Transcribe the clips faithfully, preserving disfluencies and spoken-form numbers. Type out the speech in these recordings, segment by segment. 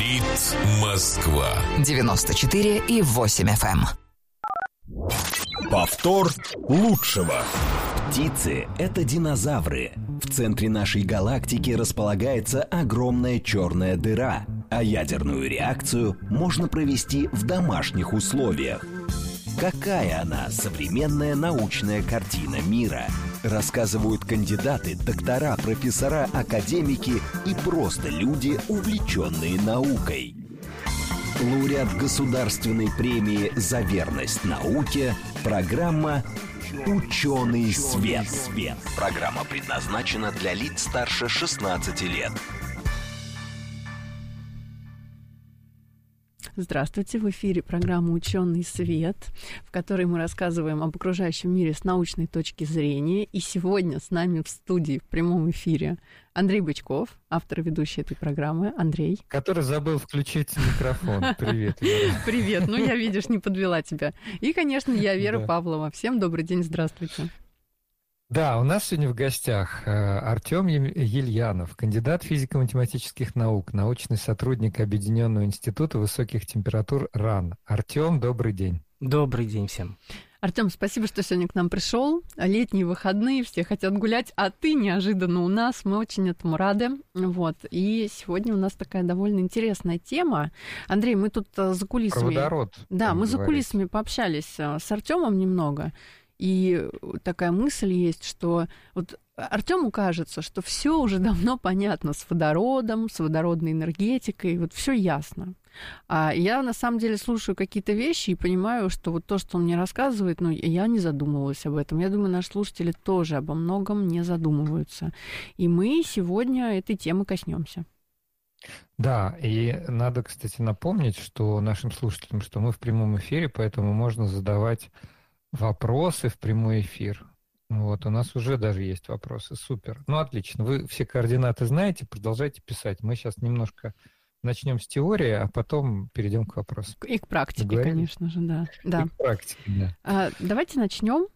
Говорит Москва. девяносто четыре и восемь эф эм. Повтор лучшего. Птицы – это динозавры. В центре нашей галактики располагается огромная черная дыра, а ядерную реакцию можно провести в домашних условиях. Какая она, современная научная картина мира? Рассказывают кандидаты, доктора, профессора, академики и просто люди, увлеченные наукой. Лауреат государственной премии «За верность науке» программа «Ученый свет». Программа предназначена для лиц старше шестнадцати лет. Здравствуйте, в эфире программа «Ученый свет», в которой мы рассказываем об окружающем мире с научной точки зрения. И сегодня с нами в студии в прямом эфире Андрей Бычков, автор и ведущий этой программы. Андрей. Который забыл включить микрофон. Привет, Вера. Привет, ну я, видишь, не подвела тебя. И, конечно, я, Вера Да. Павлова. Всем добрый день, здравствуйте. Да, у нас сегодня в гостях Артем Ельянов, кандидат физико-математических наук, научный сотрудник Объединенного института высоких температур РАН. Артем, добрый день. Добрый день всем. Артем, спасибо, что сегодня к нам пришел. Летние выходные, все хотят гулять, а ты неожиданно у нас. Мы очень этому рады. Вот. И сегодня у нас такая довольно интересная тема. Андрей, мы тут за кулисами... Про водород. Да, мы за говорить. кулисами пообщались с Артемом немного. И такая мысль есть, что вот Артему кажется, что все уже давно понятно с водородом, с водородной энергетикой, вот все ясно. А я на самом деле слушаю какие-то вещи и понимаю, что вот то, что он мне рассказывает, ну, я не задумывалась об этом. Я думаю, наши слушатели тоже обо многом не задумываются. И мы сегодня этой темы коснемся. Да, и надо, кстати, напомнить, что нашим слушателям, что мы в прямом эфире, поэтому можно задавать вопросы в прямой эфир. Вот, у нас уже даже есть вопросы. Супер. Ну, отлично. Вы все координаты знаете, продолжайте писать. Мы сейчас немножко начнем с теории, а потом перейдем к вопросам. И к практике, Договорились? конечно же, да. да. И к практике, да. А, давайте начнем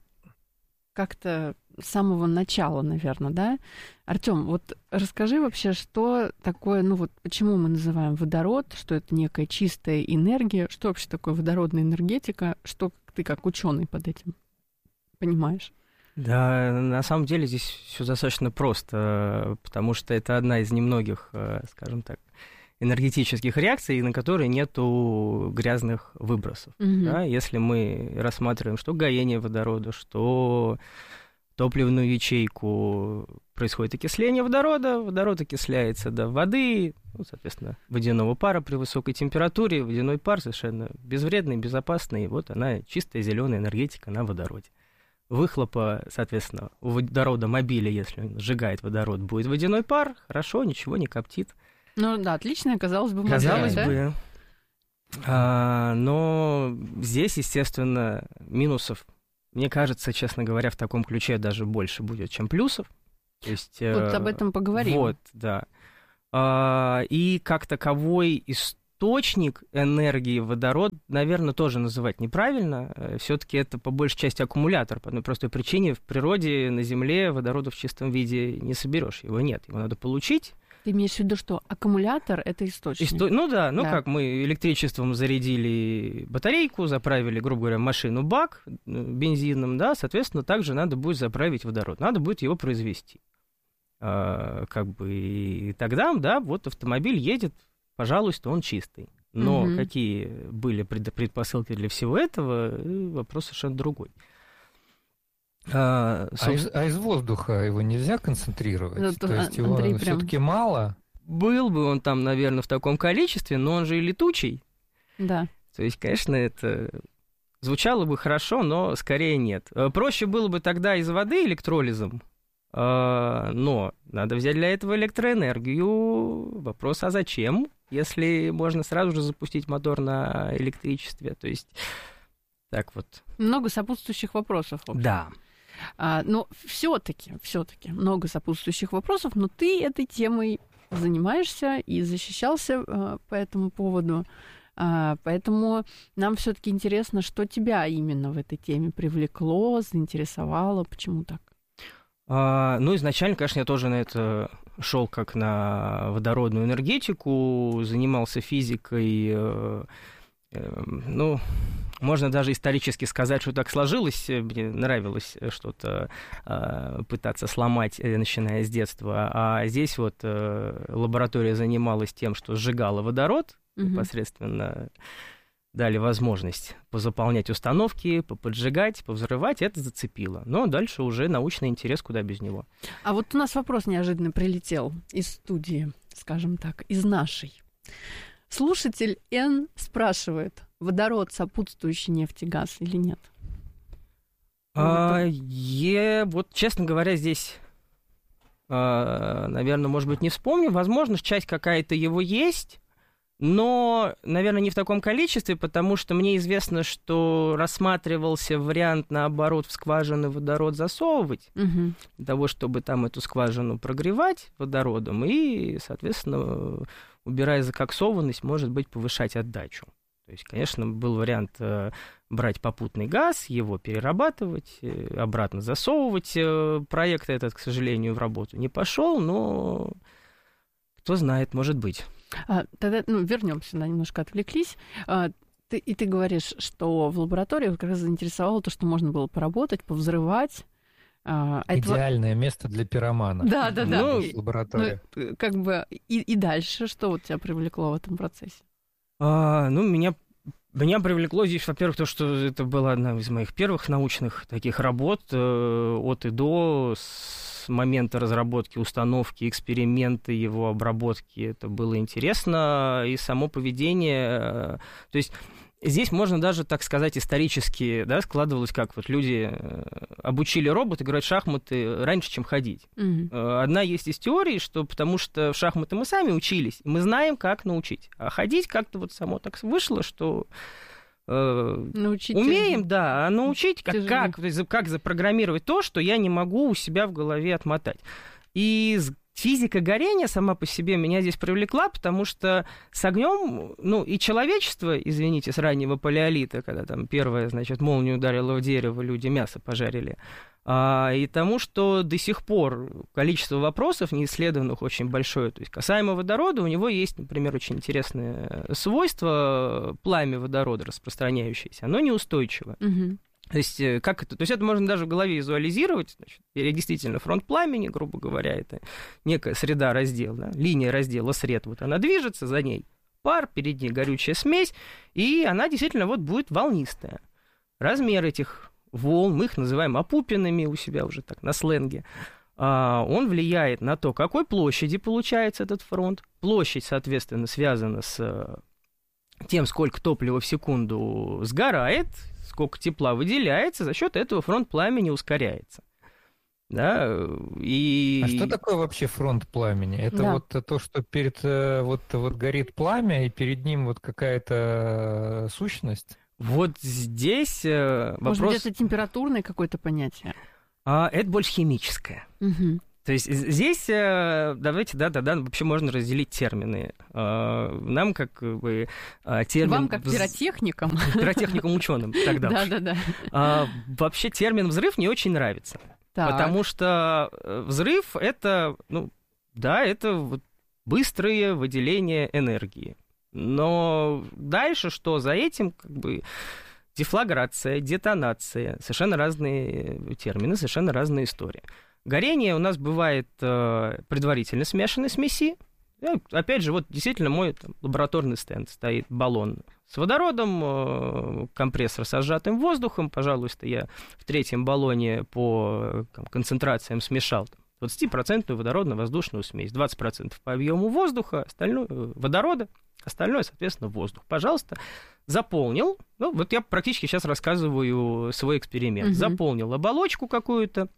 как-то с самого начала, наверное, да? Артём, вот расскажи вообще, что такое, ну вот почему мы называем водород, что это некая чистая энергия, что вообще такое водородная энергетика, что ты как ученый под этим понимаешь? Да, на самом деле здесь все достаточно просто, потому что это одна из немногих, скажем так, энергетических реакций, на которые нету грязных выбросов. Угу. Да? Если мы рассматриваем, что горение водорода, что топливную ячейку, происходит окисление водорода, водород окисляется до воды, ну, соответственно, водяного пара при высокой температуре, водяной пар совершенно безвредный, безопасный, вот она чистая зеленая энергетика на водороде. Выхлопа, соответственно, у водорода мобиля, если он сжигает водород, будет водяной пар, хорошо, ничего не коптит. Ну да, отличная, казалось бы, модель, Казалось да? бы. А, но здесь, естественно, минусов, мне кажется, честно говоря, в таком ключе даже больше будет, чем плюсов. То есть, Вот об этом поговорим. Вот, да. А, и как таковой источник энергии водород, наверное, тоже называть неправильно. Все-таки это по большей части аккумулятор. По одной простой причине в природе на Земле водорода в чистом виде не соберешь. Его нет, его надо получить. Ты имеешь в виду, что аккумулятор — это источник? Исто... Ну да, ну Да. как, мы электричеством зарядили батарейку, заправили, грубо говоря, машину бак бензином, да, соответственно, также надо будет заправить водород, надо будет его произвести. А, как бы, и тогда, да, вот автомобиль едет, пожалуйста, он чистый. Но Мгм. какие были пред- предпосылки для всего этого, вопрос совершенно другой. А, А из, собственно, а из воздуха его нельзя концентрировать? Вот, То есть его Андрей прям- все-таки мало? был бы он там, наверное, в таком количестве, но он же и летучий. Да. То есть, конечно, это звучало бы хорошо, но скорее нет. Э, Проще было бы тогда из воды электролизом, э, но надо взять для этого электроэнергию. Вопрос, а зачем, если можно сразу же запустить мотор на электричестве? То есть, так вот. Много сопутствующих вопросов. в общем. Да. А, но все-таки, все-таки много сопутствующих вопросов, но ты этой темой занимаешься и защищался а, по этому поводу. А, поэтому нам все-таки интересно, что тебя именно в этой теме привлекло, заинтересовало, почему так? А, ну, изначально, конечно, я тоже на это шел как на водородную энергетику, занимался физикой, э, э, ну, можно даже исторически сказать, что так сложилось. Мне нравилось что-то э, пытаться сломать, э, начиная с детства. А здесь вот э, лаборатория занималась тем, что сжигала водород, mm-hmm. непосредственно дали возможность позаполнять установки, поподжигать, повзрывать, это зацепило. Но дальше уже научный интерес, куда без него. А вот у нас вопрос неожиданно прилетел из студии, скажем так, из нашей. Слушатель Н спрашивает, водород сопутствующий нефти, газ или нет? А, е, вот, честно говоря, здесь, а, наверное, может быть, не вспомню. Возможно, часть какая-то его есть, но, наверное, не в таком количестве, потому что мне известно, что рассматривался вариант, наоборот, в скважины водород засовывать, угу. для того, чтобы там эту скважину прогревать водородом и, соответственно, убирая закоксованность, может быть, повышать отдачу. То есть, конечно, был вариант э, брать попутный газ, его перерабатывать, э, обратно засовывать. Э, проект этот, к сожалению, в работу не пошел, но кто знает, может быть. А, тогда ну, вернемся, да, немножко отвлеклись. А, ты, и ты говоришь, что в лаборатории как раз заинтересовало то, что можно было поработать, повзрывать. А, Идеальное это... место для пиромана. Да, да, да. Ну, лаборатория. Ну, как бы и, и дальше, что вот тебя привлекло в этом процессе? А, ну, меня, меня привлекло здесь, во-первых, то, что это была одна из моих первых научных таких работ э, от и до, с момента разработки установки, эксперименты, его обработки. Это было интересно, и само поведение. Э, то есть здесь можно даже, так сказать, исторически, да, складывалось, как вот люди обучили робота играть в шахматы раньше, чем ходить. Mm-hmm. Одна есть из теорий, что потому что в шахматы мы сами учились, и мы знаем, как научить. А ходить как-то вот само так вышло, что э, умеем, да, а научить, как, как, как запрограммировать то, что я не могу у себя в голове отмотать. И физика горения сама по себе меня здесь привлекла, потому что с огнем, ну, и человечество, извините, с раннего палеолита, когда там первая, значит, молния ударила в дерево, люди мясо пожарили, а, и тому, что до сих пор количество вопросов неисследованных очень большое. То есть касаемо водорода, у него есть, например, очень интересное свойство, пламя водорода распространяющееся, оно неустойчиво. Угу. То есть, как это? То есть это можно даже в голове визуализировать. Значит, действительно, фронт пламени, грубо говоря, это некая среда раздел, да? Линия раздела сред. Вот она движется, за ней пар, перед ней горючая смесь, и она действительно вот будет волнистая. Размер этих волн, мы их называем опупинами у себя уже так на сленге, он влияет на то, какой площади получается этот фронт. Площадь, соответственно, связана с тем, сколько топлива в секунду сгорает, сколько тепла выделяется, за счет этого фронт пламени ускоряется. Да, и... А что такое вообще фронт пламени? Это да. вот то, что перед вот, вот горит пламя, и перед ним вот какая-то сущность? Вот здесь вопрос... Может быть, это температурное какое-то понятие? А, это больше химическое. Угу. То есть здесь, давайте, да-да-да, вообще можно разделить термины. Нам как бы термин... Вам как пиротехникам? Пиротехникам ученым тогда. Да-да-да. Вообще термин «взрыв» не очень нравится. Так. Потому что взрыв — это, ну, да, это вот быстрое выделение энергии. Но дальше что? За этим как бы... Дефлаграция, детонация. Совершенно разные термины, совершенно разные истории. Горение у нас бывает э, предварительно смешанной смеси. Я, опять же, вот действительно мой там, лабораторный стенд. Стоит баллон с водородом, э, компрессор со сжатым воздухом. Пожалуйста, я в третьем баллоне по там, концентрациям смешал там, двадцать процентов водородно-воздушную смесь, двадцать процентов по объему воздуха, остальное, э, водорода, остальное, соответственно, воздух. Пожалуйста, заполнил. Ну, вот я практически сейчас рассказываю свой эксперимент. Угу. Заполнил оболочку какую-то.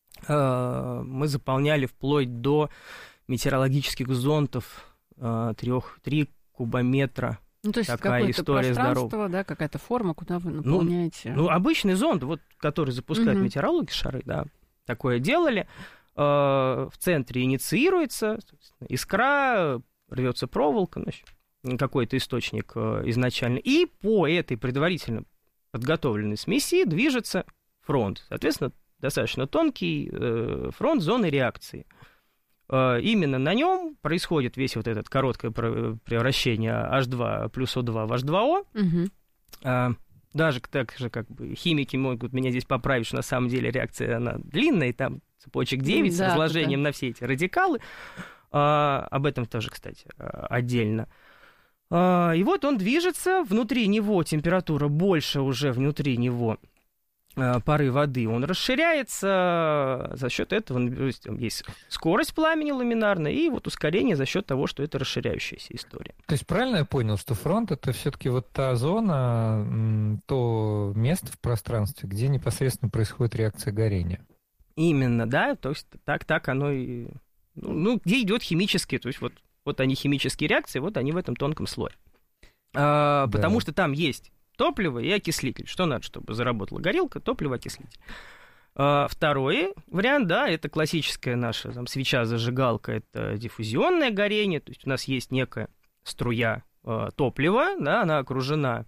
Мы заполняли вплоть до метеорологических зонтов трех, три кубометра. Ну, то есть такая история здоровая. Да, какая-то форма, куда вы наполняете. Ну, ну обычный зонд, вот, который запускают угу. метеорологи, шары, да, такое делали. В центре инициируется искра, рвется проволока, значит, какой-то источник изначально. И по этой предварительно подготовленной смеси движется фронт. Соответственно, достаточно тонкий э, фронт зоны реакции. Именно на нем происходит весь вот этот короткое превращение эйч два плюс О два в эйч два О. Угу. Даже так же, как бы, химики могут меня здесь поправить, что на самом деле реакция, она длинная, и там цепочек девять да, с разложением да. на все эти радикалы. А, об этом тоже, кстати, отдельно. А, и вот он движется, внутри него температура больше уже, внутри него пары воды, он расширяется, за счет этого есть скорость пламени ламинарная и вот ускорение за счет того, что это расширяющаяся история. То есть правильно я понял, что фронт — это все-таки вот та зона, то место в пространстве, где непосредственно происходит реакция горения? Именно, да, то есть так, так оно и... Ну, где идет химические, то есть вот, вот они химические реакции, вот они в этом тонком слое. А, да. Потому что там есть топливо и окислитель. Что надо, чтобы заработала горелка? Топливо, окислитель. А, второй вариант, да, это классическая наша там, свеча-зажигалка, это диффузионное горение, то есть у нас есть некая струя а, топлива, да, она окружена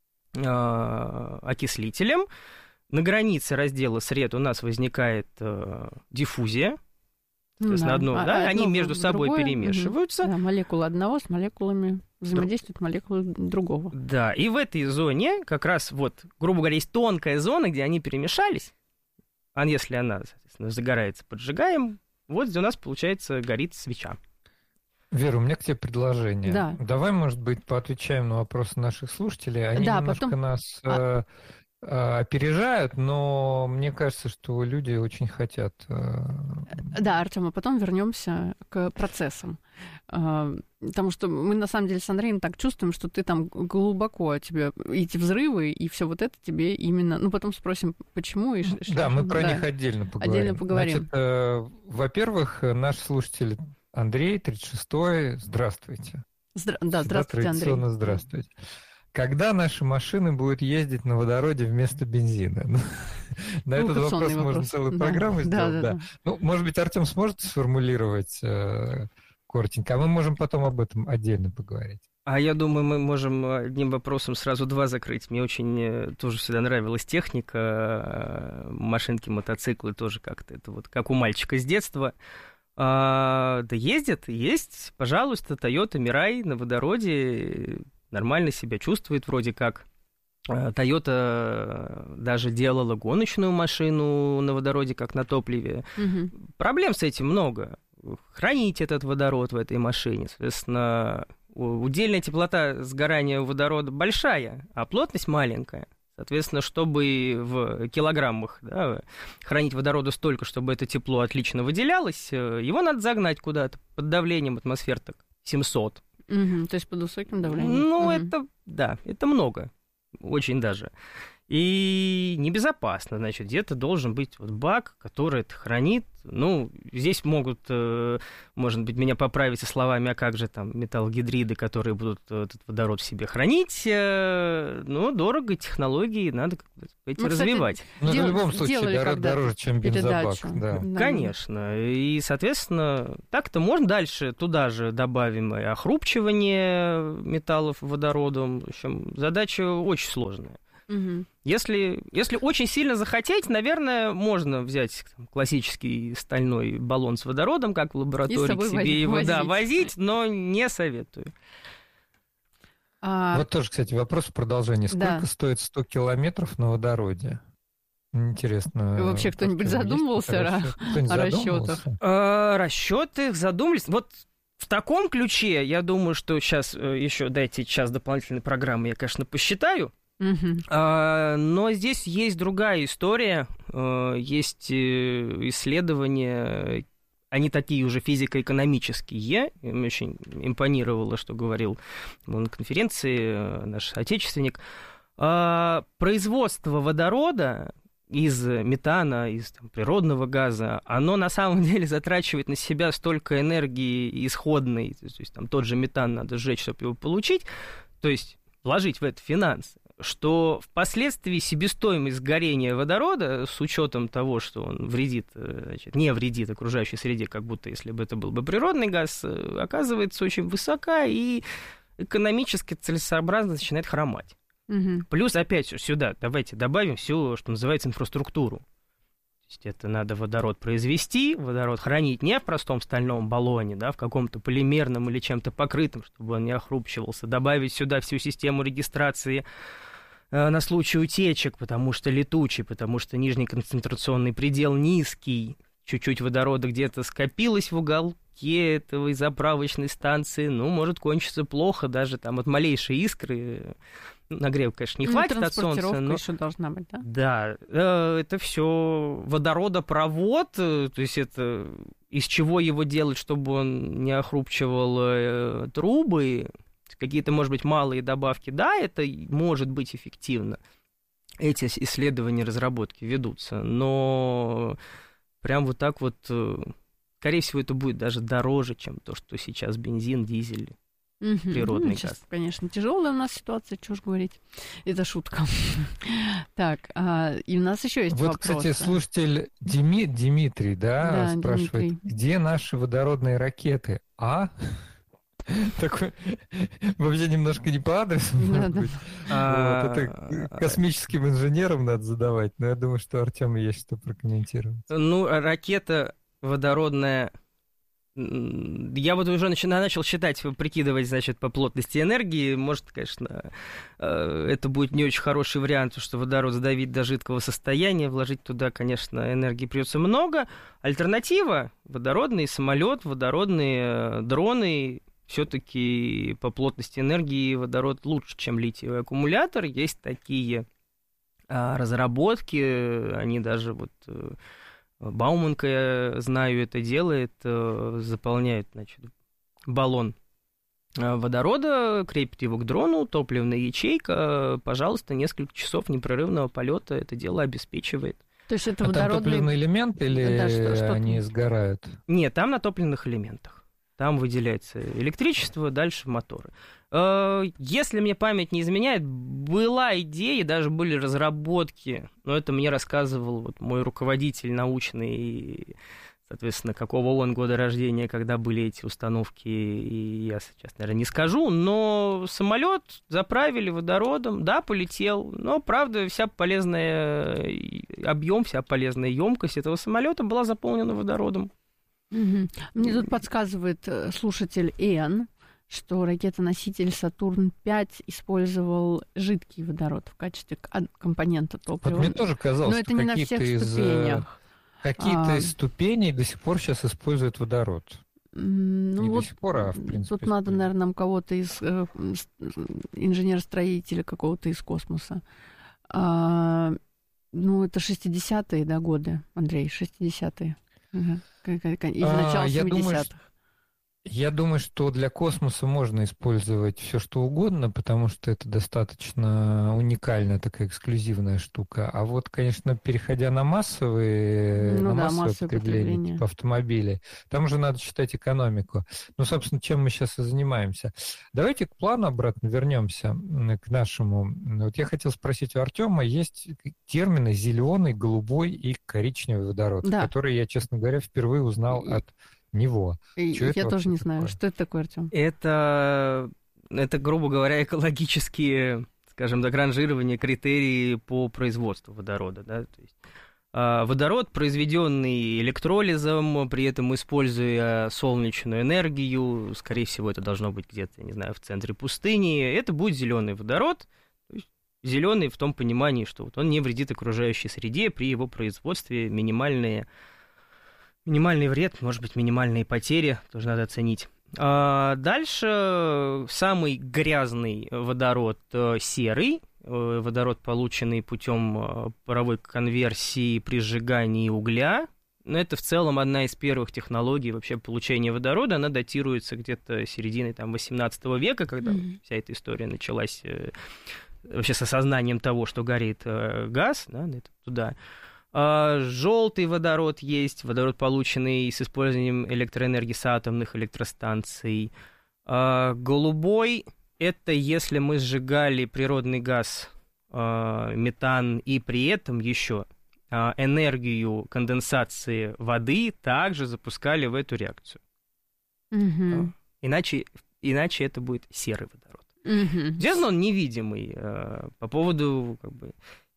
а, окислителем. На границе раздела сред у нас возникает а, диффузия. Соответственно, да. Одно, а, да, они между собой другое, перемешиваются. Да, молекулы одного с молекулами взаимодействуют молекулы другого. Да, и в этой зоне как раз вот, грубо говоря, есть тонкая зона, где они перемешались. А если она, соответственно, загорается, поджигаем, вот у нас, получается, горит свеча. Вера, у меня к тебе предложение. Да. Давай, может быть, поотвечаем на вопросы наших слушателей. Они да, немножко потом... нас... А... опережают, но мне кажется, что люди очень хотят... Да, Артём, а потом вернемся к процессам. Потому что мы, на самом деле, с Андреем так чувствуем, что ты там глубоко, тебе эти взрывы и все вот это тебе именно... Ну, потом спросим, почему и что... Да, мы про да. них отдельно поговорим. Отдельно поговорим. Значит, э, во-первых, наш слушатель Андрей, тридцать шестой, здравствуйте. Здра... Да, здравствуйте, Андрей. Здравствуйте. Когда наши машины будут ездить на водороде вместо бензина? На этот вопрос можно целую программу сделать. Ну, может быть, Артём сможет сформулировать коротенько, а мы можем потом об этом отдельно поговорить. А я думаю, мы можем одним вопросом сразу два закрыть. Мне очень тоже всегда нравилась техника, машинки, мотоциклы тоже как-то. Это вот как у мальчика с детства. А, да ездят, есть, пожалуйста, Toyota Mirai на водороде... Нормально себя чувствует вроде как. Toyota даже делала гоночную машину на водороде, как на топливе. Угу. Проблем с этим много. Хранить этот водород в этой машине. Соответственно, удельная теплота сгорания водорода большая, а плотность маленькая. Соответственно, чтобы в килограммах да, хранить водорода столько, чтобы это тепло отлично выделялось, его надо загнать куда-то под давлением атмосфер так семьсот. Угу, то есть под высоким давлением. Ну, угу. это, да, это много, очень даже. И небезопасно, значит, где-то должен быть вот бак, который это хранит. Ну, здесь могут, может быть, меня поправить со словами, а как же там металлогидриды, которые будут этот водород в себе хранить. Ну, дорого, технологии надо эти ну, развивать. Ну, в любом случае, дороже, дороже, чем бензобак. Да. Да. Конечно. И, соответственно, так-то можно дальше туда же добавим и охрупчивание металлов водородом. В общем, задача очень сложная. Угу. Если, если очень сильно захотеть, наверное, можно взять там, классический стальной баллон с водородом, как в лаборатории, к себе его возить. Да, возить, но не советую. А... Вот тоже, кстати, вопрос в продолжении. Сколько да. стоит сто километров на водороде? Интересно. Вообще кто-нибудь задумывался о, кто-нибудь о расчетах? А, расчеты задумались. Вот в таком ключе, я думаю, что сейчас еще дайте час дополнительной программы, я, конечно, посчитаю. Uh-huh. А, но здесь есть другая история, есть исследования, они такие уже физико-экономические. Мне очень импонировало, что говорил на конференции наш отечественник. А, производство водорода из метана, из там, природного газа, оно на самом деле затрачивает на себя столько энергии исходной, то есть там тот же метан надо сжечь, чтобы его получить, то есть вложить в это финансы, что впоследствии себестоимость горения водорода, с учетом того, что он вредит, значит, не вредит окружающей среде, как будто если бы это был бы природный газ, оказывается очень высока и экономически целесообразно начинает хромать. Угу. Плюс опять сюда давайте добавим всю, что называется, инфраструктуру. То есть это надо водород произвести, водород хранить не в простом стальном баллоне, да, в каком-то полимерном или чем-то покрытом, чтобы он не охрупчивался, добавить сюда всю систему регистрации э, на случай утечек, потому что летучий, потому что нижний концентрационный предел низкий, чуть-чуть водорода где-то скопилось в уголке этой заправочной станции, ну, может кончиться плохо даже там от малейшей искры. Нагрев, конечно, не хватит от солнца, но... еще должна быть, да? Да, э, это все водородопровод, э, то есть это из чего его делать, чтобы он не охрупчивал э, трубы, какие-то, может быть, малые добавки, да, это может быть эффективно. Эти исследования, разработки ведутся, но прям вот так вот, э, скорее всего, это будет даже дороже, чем то, что сейчас бензин, дизель. Угу. Природный ну, сейчас, газ. конечно, тяжелая у нас ситуация, чего ж говорить. Это шутка. Так, а, и у нас еще есть вот, вопросы. Кстати, слушатель Дими, Дмитрий, да, да спрашивает, Дмитрий. Где наши водородные ракеты? А? Такой, вообще немножко не по адресу, может быть. Это космическим инженерам надо задавать, но я думаю, что Артёму есть что прокомментировать. Ну, ракета водородная... Я вот уже начи- начал считать, прикидывать, значит, по плотности энергии. Может, конечно, это будет не очень хороший вариант, потому что водород задавить до жидкого состояния, вложить туда, конечно, энергии придется много. Альтернатива — водородный самолет, водородные дроны. Все-таки по плотности энергии водород лучше, чем литиевый аккумулятор. Есть такие разработки, они даже вот... Бауманка, я знаю, это делает, заполняет, значит, баллон водорода, крепит его к дрону, топливная ячейка, пожалуйста, несколько часов непрерывного полета это дело обеспечивает. То есть это а водородный... там топливный элемент или да, что, что они там? сгорают? Нет, там на топливных элементах. Там выделяется электричество, дальше моторы. Если мне память не изменяет, была идея, даже были разработки, но это мне рассказывал вот мой руководитель научный, соответственно, какого он года рождения, когда были эти установки, и я сейчас, наверное, не скажу, но самолет заправили водородом, да, полетел, но, правда, вся полезная объем, вся полезная емкость этого самолета была заполнена водородом. Угу. Мне тут подсказывает слушатель Эн, что ракета-носитель Сатурн-пять использовал жидкий водород в качестве компонента топлива. Вот мне тоже казалось, но это что не на всех из, ступенях. Какие-то а... из ступеней до сих пор сейчас используют водород. Ну не вот до сих пор, а в принципе. Тут надо, наверное, нам кого-то из э, инженера-строителя какого-то из космоса. А, ну, это шестидесятые, да, годы, Андрей, шестидесятые. Угу. Из начала а, семидесятых. Я думаю, что для космоса можно использовать все, что угодно, потому что это достаточно уникальная такая эксклюзивная штука. А вот, конечно, переходя на массовые, ну, на да, массовое массовое потребление, потребление. типа автомобилей, там уже надо считать экономику. Ну, собственно, чем мы сейчас и занимаемся. Давайте к плану обратно вернемся, к нашему. Вот я хотел спросить у Артема, есть термины зеленый, голубой и коричневый водород, да. которые я, честно говоря, впервые узнал от него. Что я тоже не знаю, такое? Что это такое, Артём? Это, это, грубо говоря, экологические, скажем так, ранжирование критерий по производству водорода. Да? То есть, э, водород, произведенный электролизом, при этом используя солнечную энергию, скорее всего, это должно быть где-то, не знаю, в центре пустыни, это будет зеленый водород. Зеленый в том понимании, что вот он не вредит окружающей среде, при его производстве минимальные Минимальный вред, может быть, минимальные потери, тоже надо оценить. А дальше самый грязный водород серый, водород, полученный путем паровой конверсии при сжигании угля. Но это в целом одна из первых технологий вообще получения водорода. Она датируется где-то серединой там, восемнадцатого века, когда mm-hmm. вся эта история началась вообще с осознанием того, что горит газ, да, это туда. Желтый водород есть, водород, полученный с использованием электроэнергии с атомных электростанций. Голубой — это если мы сжигали природный газ, метан, и при этом еще энергию конденсации воды также запускали в эту реакцию. Mm-hmm. Иначе, иначе это будет серый водород. Mm-hmm. Естественно, он невидимый. По поводу... Как бы,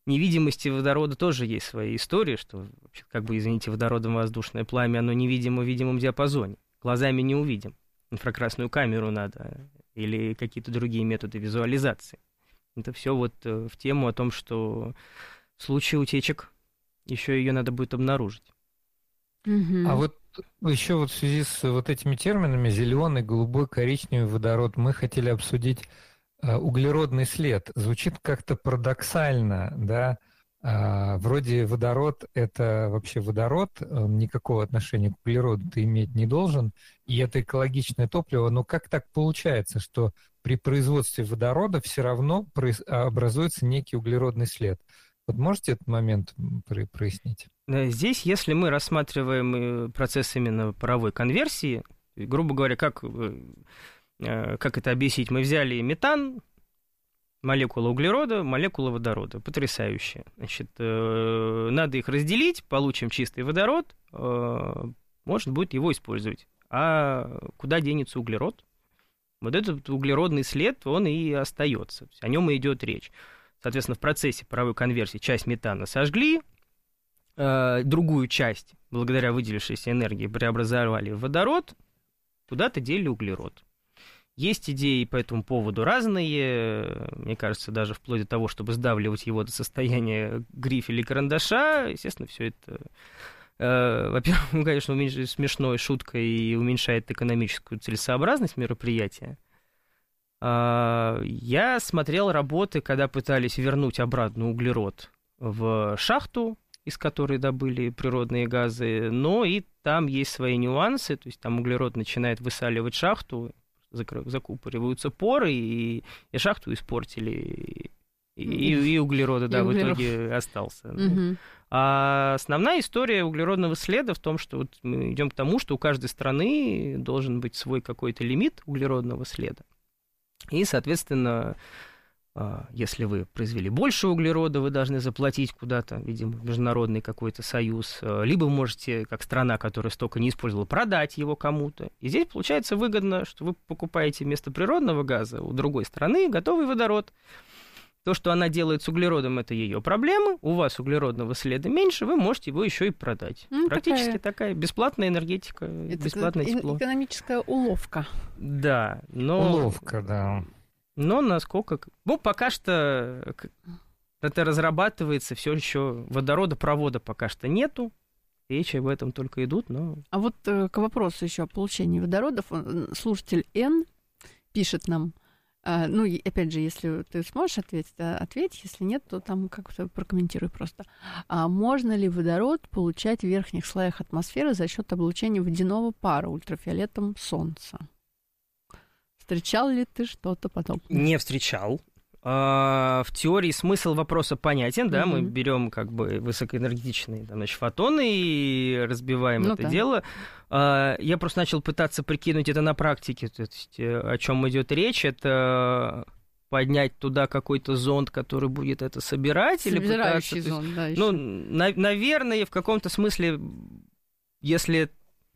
невидимости водорода тоже есть свои истории, что, как бы, извините, водородом воздушное пламя, оно невидимо в видимом диапазоне. Глазами не увидим. Инфракрасную камеру надо или какие-то другие методы визуализации. Это все вот в тему о том, что в случае утечек еще ее надо будет обнаружить. А вот еще вот в связи с вот этими терминами зеленый, голубой, коричневый водород мы хотели обсудить э, углеродный след. Звучит как-то парадоксально, да? А, вроде водород — это вообще водород, он никакого отношения к углероду-то иметь не должен, и это экологичное топливо, но как так получается, что при производстве водорода все равно произ... образуется некий углеродный след? Вот можете этот момент прояснить? Здесь, если мы рассматриваем процесс именно паровой конверсии, грубо говоря, как, как это объяснить, мы взяли метан, молекула углерода, молекула водорода, потрясающе. Значит, надо их разделить, получим чистый водород, можно будет его использовать. А куда денется углерод? Вот этот углеродный след, он и остается, о нем и идет речь. Соответственно, в процессе паровой конверсии часть метана сожгли, э, другую часть, благодаря выделившейся энергии, преобразовали в водород, куда-то дели углерод. Есть идеи по этому поводу разные, мне кажется, даже вплоть до того, чтобы сдавливать его до состояния грифеля или карандаша. Естественно, все это, э, во-первых, конечно, уменьшает, смешной шуткой и уменьшает экономическую целесообразность мероприятия. Я смотрел работы, когда пытались вернуть обратно углерод в шахту, из которой добыли природные газы, но и там есть свои нюансы, то есть там углерод начинает высаливать шахту, закупориваются поры, и, и шахту испортили, и, и, и углерода, да, и в углерод. итоге остался. Угу. А основная история углеродного следа в том, что вот мы идем к тому, что у каждой страны должен быть свой какой-то лимит углеродного следа. И, соответственно, если вы произвели больше углерода, вы должны заплатить куда-то, видимо, в международный какой-то союз, либо вы можете, как страна, которая столько не использовала, продать его кому-то. И здесь получается выгодно, что вы покупаете вместо природного газа у другой страны готовый водород. То, что она делает с углеродом, это ее проблемы. У вас углеродного следа меньше, вы можете его еще и продать. Ну, практически такая... такая бесплатная энергетика, это бесплатное тепло. Экономическая уловка. Да, но... Уловка, да. Но насколько... Ну, пока что это разрабатывается, все еще водородопровода пока что нету. Речи об этом только идут, но... А вот к вопросу еще о получении водородов. Слушатель Н пишет нам, ну, и опять же, если ты сможешь ответить, ответь, если нет, то там как-то прокомментируй просто. А можно ли водород получать в верхних слоях атмосферы за счет облучения водяного пара ультрафиолетом Солнца? Встречал ли ты что-то подобное? Не встречал. В теории смысл вопроса понятен, да, mm-hmm. мы берем как бы высокоэнергетичные там, значит, фотоны и разбиваем ну, это да. дело. Я просто начал пытаться прикинуть это на практике, то есть о чем идет речь, это поднять туда какой-то зонд, который будет это собирать, или пытаться... Собирающий зонд, да, ну, на, наверное, в каком-то смысле, если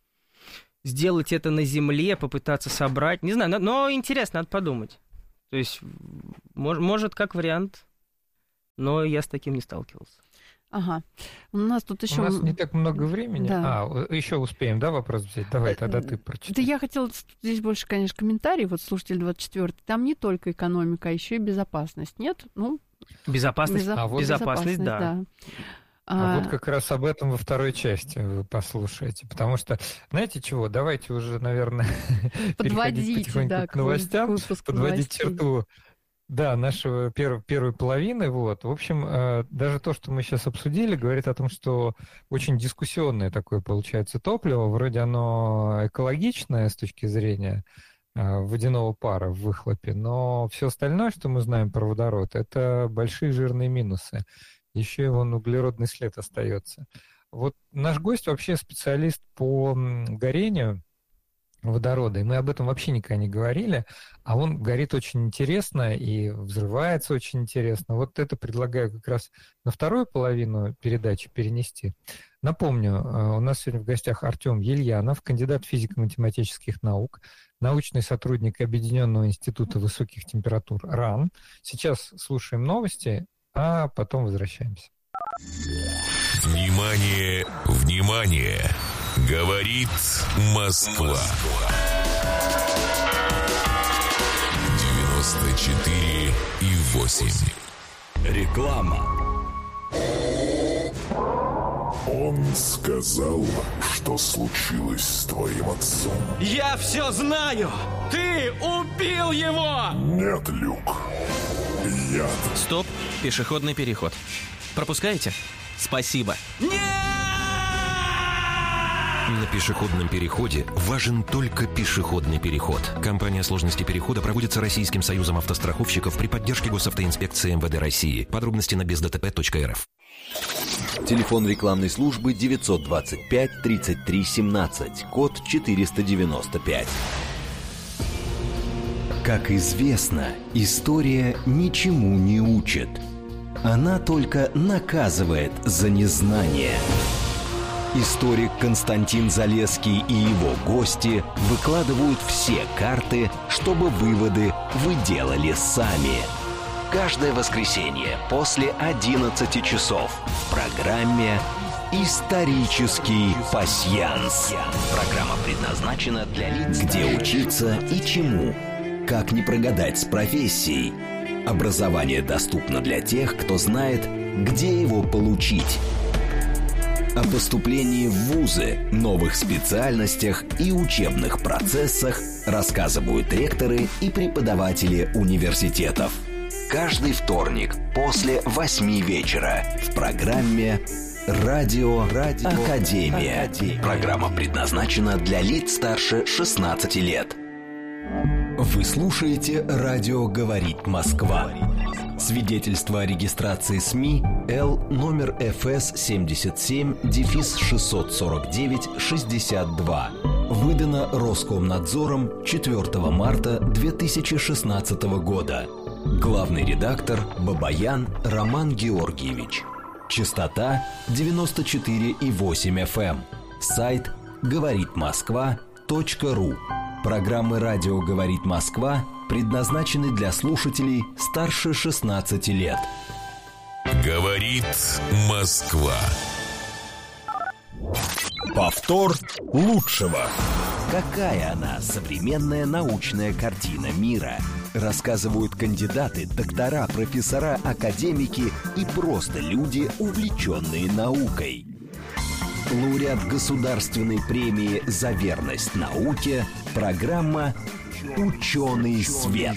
сделать это на Земле, попытаться собрать, не знаю, но, но интересно, надо подумать. То есть, мож, может, как вариант, но я с таким не сталкивался. Ага. У нас тут еще... У нас не так много времени. Да. А, еще успеем, да, вопрос взять? Давай, тогда ты прочитай. Да я хотела... Здесь больше, конечно, комментарий. Вот слушатель двадцать четвёртый. Там не только экономика, а еще и безопасность. Нет? Ну... Безопасность, безо... а вот безопасность, безопасность, да. да. А, а вот как раз об этом во второй части вы послушаете. Потому что, знаете чего, давайте уже, наверное, переходить потихоньку да, к новостям, подводить новостей. черту да, нашего перв, первой половины. Вот. В общем, э, даже то, что мы сейчас обсудили, говорит о том, что очень дискуссионное такое получается топливо. Вроде оно экологичное с точки зрения э, водяного пара в выхлопе, но все остальное, что мы знаем про водород, это большие жирные минусы. Еще и вон углеродный след остается. Вот наш гость вообще специалист по горению водорода, и мы об этом вообще никогда не говорили, а он горит очень интересно и взрывается очень интересно. Вот это предлагаю как раз на вторую половину передачи перенести. Напомню, у нас сегодня в гостях Артем Ельянов, кандидат физико-математических наук, научный сотрудник Объединенного института высоких температур РАН. Сейчас слушаем новости а потом возвращаемся. Внимание, внимание! Говорит Москва. девяносто четыре и восемь. Реклама. Он сказал, что случилось с твоим отцом. Я все знаю! Ты убил его! Нет, Люк. Яд. Стоп, пешеходный переход. Пропускаете? Спасибо. Нет! На пешеходном переходе важен только пешеходный переход. Компания сложности перехода проводится Российским союзом автостраховщиков при поддержке госавтоинспекции эм вэ дэ России. Подробности на без дэ тэ пэ точка эр эф. Телефон рекламной службы девятьсот двадцать пять тридцать три семнадцать, код четыреста девяносто пять. Как известно, история ничему не учит. Она только наказывает за незнание. Историк Константин Залесский и его гости выкладывают все карты, чтобы выводы вы делали сами. Каждое воскресенье после одиннадцати часов в программе «Исторический пасьянс». Программа предназначена для лиц, где учиться и чему. Как не прогадать с профессией. Образование доступно для тех, кто знает, где его получить. О поступлении в вузы, новых специальностях и учебных процессах рассказывают ректоры и преподаватели университетов. Каждый вторник после восьми вечера в программе «Радио, Радио Академия». Академия. Программа предназначена для лиц старше шестнадцати лет. Вы слушаете «Радио говорит Москва». Свидетельство о регистрации СМИ Л номер эф эс семьдесят семь шестьсот сорок девять шестьдесят два. Выдано Роскомнадзором четвёртого марта две тысячи шестнадцатого года. Главный редактор Бабаян Роман Георгиевич. Частота девяносто четыре и восемь эф эм. Сайт говорит москва точка ру. Программы «Радио говорит Москва» предназначены для слушателей старше шестнадцати лет. Говорит Москва. Повтор лучшего. Какая она, современная научная картина мира? Рассказывают кандидаты, доктора, профессора, академики и просто люди, увлеченные наукой. Лауреат государственной премии за верность науке. Программа «Ученый свет».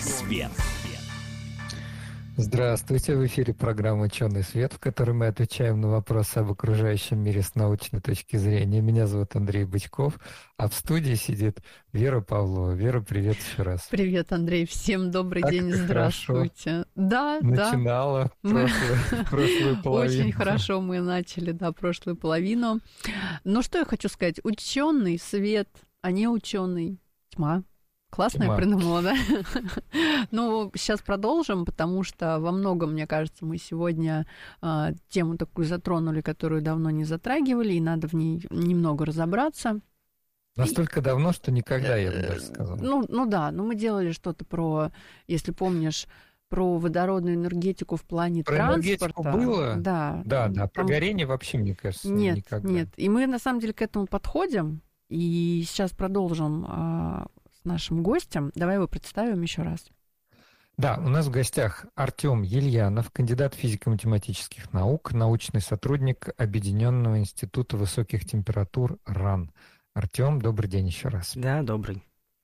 Здравствуйте, в эфире программа «Ученый свет», в которой мы отвечаем на вопросы об окружающем мире с научной точки зрения. Меня зовут Андрей Бычков, а в студии сидит Вера Павлова. Вера, привет еще раз. Привет, Андрей, всем добрый так день, здравствуйте. Хорошо. Да, Начинала да. прошлую, прошлую половину. Очень хорошо мы начали, да, прошлую половину. Но что я хочу сказать? Ученый свет, а не ученый тьма. Классно я придумала, да? Ну, сейчас продолжим, потому что во многом, мне кажется, мы сегодня э, тему такую затронули, которую давно не затрагивали, и надо в ней немного разобраться. Настолько и... давно, что никогда, я бы даже сказала. Ну, ну да, но мы делали что-то про, если помнишь, про водородную энергетику в плане про транспорта. Про энергетику было? Да. Да, да, Там... про горение вообще, мне кажется, нет, никогда. Нет, и мы на самом деле к этому подходим, и сейчас продолжим... Э, нашим гостям. Давай его представим еще раз. Да, у нас в гостях Артем Ельянов, кандидат физико-математических наук, научный сотрудник Объединенного института высоких температур РАН. Артем, добрый день еще раз. Да, добрый.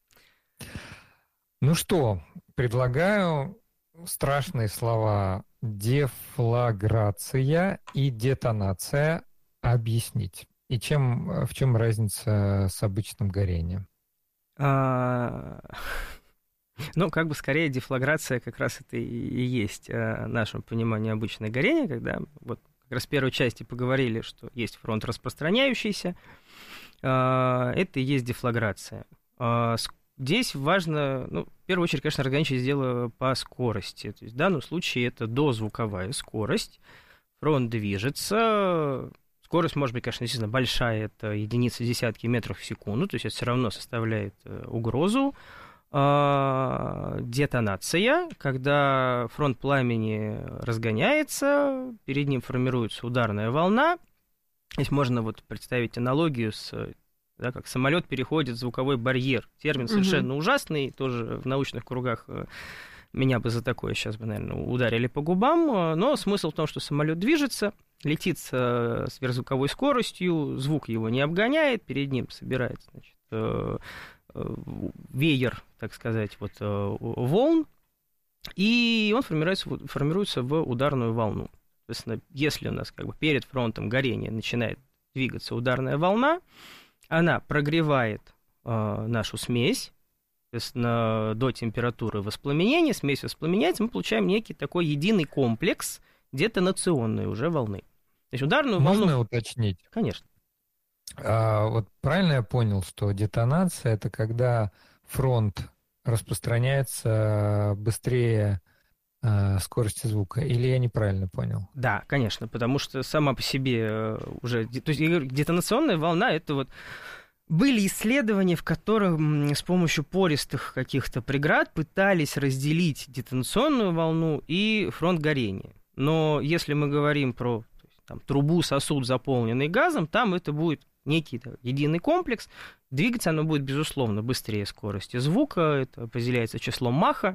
Ну что, предлагаю страшные слова дефлаграция и детонация объяснить. И чем, в чем разница с обычным горением? А... Ну, как бы скорее дефлаграция как раз это и есть в нашем понимании обычное горение, когда вот как раз в первой части поговорили, что есть фронт распространяющийся, это и есть дефлаграция. Здесь важно, ну, в первую очередь, конечно, разграничить дело по скорости. То есть в данном случае это дозвуковая скорость, фронт движется. Скорость может быть, конечно, действительно большая, это единицы, десятки метров в секунду, то есть это все равно составляет угрозу. детонация, когда фронт пламени разгоняется, перед ним формируется ударная волна. Здесь можно вот представить аналогию с, да, как самолет переходит в звуковой барьер. Термин совершенно mm-hmm. ужасный, тоже в научных кругах меня бы за такое сейчас бы, наверное, ударили по губам, но смысл в том, что самолет движется, летит с сверхзвуковой скоростью, звук его не обгоняет, перед ним собирается, значит, веер, так сказать, вот, волн, и он формируется, формируется в ударную волну. Соответственно, если у нас как бы перед фронтом горения начинает двигаться ударная волна, она прогревает э, нашу смесь, соответственно, до температуры воспламенения, смесь воспламеняется, мы получаем некий такой единый комплекс детонационной уже волны. То есть ударную Можно волну... уточнить? Конечно. А, вот правильно я понял, что детонация — это когда фронт распространяется быстрее э, скорости звука, или я неправильно понял? Да, конечно, потому что сама по себе уже... То есть, я говорю, детонационная волна — это вот... Были исследования, в которых с помощью пористых каких-то преград пытались разделить детонационную волну и фронт горения. Но если мы говорим про то есть, там, трубу, сосуд, заполненный газом, там это будет некий так, единый комплекс. Двигаться оно будет, безусловно, быстрее скорости звука. Это определяется числом Маха.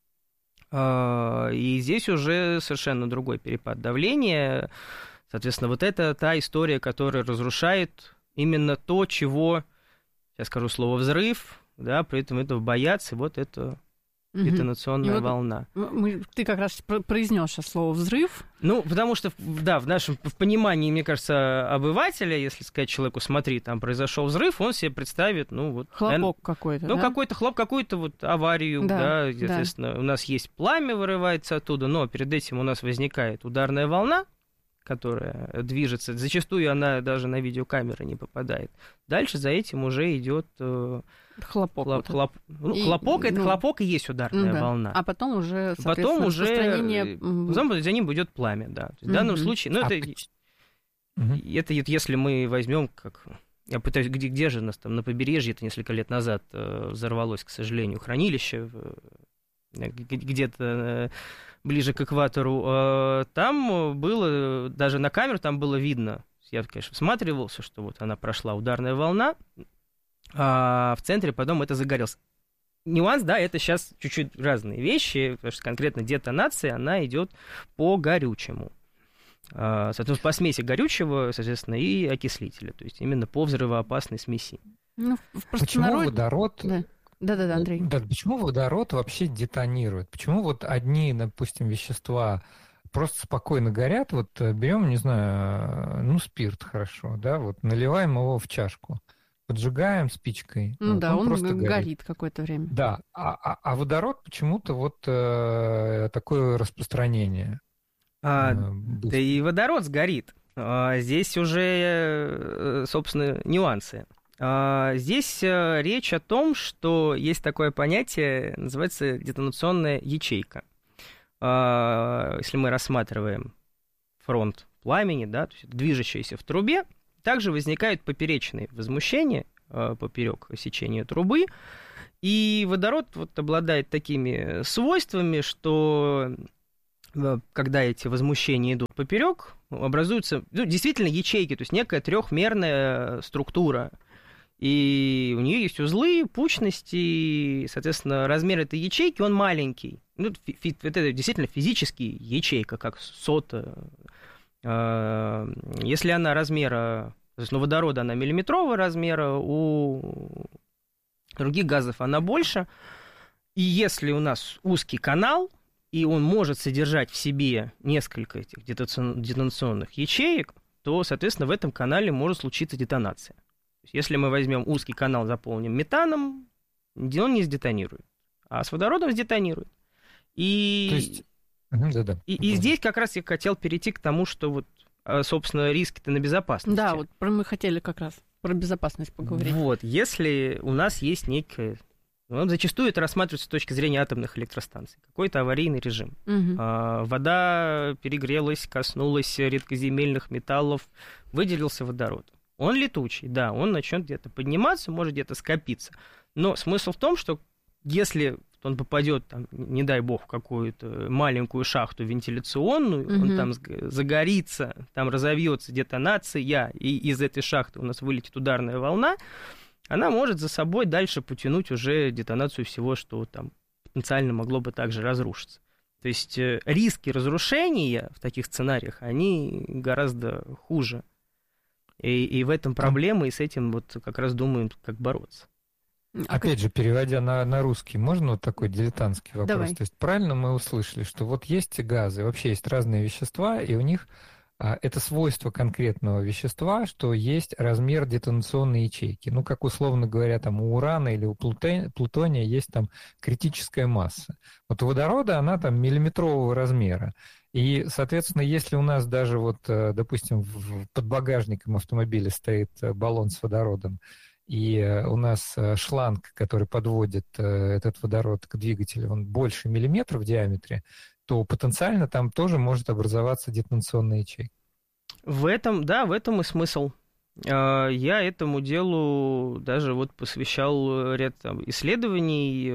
И здесь уже совершенно другой перепад давления. Соответственно, вот это та история, которая разрушает именно то, чего, сейчас скажу слово «взрыв», да, при этом этого боятся, и вот это угу. детонационная вот волна. Мы, ты как раз произнес сейчас слово «взрыв». Ну, потому что, да, в нашем в понимании, мне кажется, обывателя, если сказать человеку, смотри, там произошел взрыв, он себе представит, ну, вот... Хлопок наверное, какой-то, Ну, да? какой-то хлоп, какую-то вот аварию, да, да естественно. Да. У нас есть пламя, вырывается оттуда, но перед этим у нас возникает ударная волна, которая движется. Зачастую она даже на видеокамеры не попадает. Дальше за этим уже идет э, хлопок. Хлоп, хлоп, ну, и, хлопок, это ну, хлопок и есть ударная да. волна. А потом уже, потом уже распространение... потом за ним идет пламя, да. То есть, в данном случае, ну, а это, угу. это если мы возьмем, как... Я пытаюсь, где, где же у нас там на побережье, это несколько лет назад э, взорвалось, к сожалению, хранилище, э, где-то... Э, ближе к экватору, там было, даже на камеру там было видно, я, конечно, всматривался, что вот она прошла ударная волна, а в центре потом это загорелось. Нюанс, да, это сейчас чуть-чуть разные вещи, потому что конкретно детонация, она идет по горючему. Соответственно, по смеси горючего, соответственно, и окислителя, то есть именно по взрывоопасной смеси. Ну, в Почему народ... водород... Да. Да-да-да, Андрей. Да, почему водород вообще детонирует? Почему вот одни, допустим, вещества просто спокойно горят? Вот берем, не знаю, ну, спирт, хорошо, да, вот наливаем его в чашку, поджигаем спичкой. Ну вот, да, он, он просто горит. горит какое-то время. Да, а, а, а водород почему-то вот э, такое распространение. А, э, да и водород сгорит. А, здесь уже, собственно, нюансы. Здесь речь о том, что есть такое понятие, называется детонационная ячейка. Если мы рассматриваем фронт пламени, да, то есть движущийся в трубе, также возникают поперечные возмущения поперек сечения трубы, и водород вот обладает такими свойствами, что когда эти возмущения идут поперек, образуются ну, действительно ячейки, то есть некая трехмерная структура. И у нее есть узлы, пучности, и, соответственно, размер этой ячейки, он маленький. Ну, фи- фи- это действительно физически ячейка, как сота. Если она размера, то есть, ну, водорода, она миллиметрового размера, у других газов она больше. И если у нас узкий канал, и он может содержать в себе несколько этих детонационных ячеек, то, соответственно, в этом канале может случиться детонация. Если мы возьмем узкий канал, заполним метаном, он не сдетонирует, а с водородом сдетонирует. И, То есть... Да-да. и, и здесь как раз я хотел перейти к тому, что вот, собственно, риски-то на безопасность. Да, вот про мы хотели как раз про безопасность поговорить. Вот, если у нас есть некое... Ну, зачастую это рассматривается с точки зрения атомных электростанций. Какой-то аварийный режим. Угу. А, вода перегрелась, коснулась редкоземельных металлов, выделился водород. Он летучий, да, он начнет где-то подниматься, может где-то скопиться. Но смысл в том, что если он попадет, там, не дай бог, в какую-то маленькую шахту вентиляционную, mm-hmm. он там загорится, там разовьется детонация, и из этой шахты у нас вылетит ударная волна, она может за собой дальше потянуть уже детонацию всего, что там потенциально могло бы также разрушиться. То есть риски разрушения в таких сценариях, они гораздо хуже. И, и в этом проблема, и с этим вот как раз думаем, как бороться. Опять же, переводя на, на русский, можно вот такой дилетантский вопрос? Давай. То есть правильно мы услышали, что вот есть газы, вообще есть разные вещества, и у них а, это свойство конкретного вещества, что есть размер детонационной ячейки. Ну, как условно говоря, там у урана или у плутония, плутония есть там критическая масса. Вот у водорода она там миллиметрового размера. И, соответственно, если у нас даже вот, допустим, под багажником автомобиля стоит баллон с водородом, и у нас шланг, который подводит этот водород к двигателю, он больше миллиметра в диаметре, то потенциально там тоже может образоваться детонационная ячейка. В этом, да, в этом и смысл. Я этому делу даже вот посвящал ряд там исследований,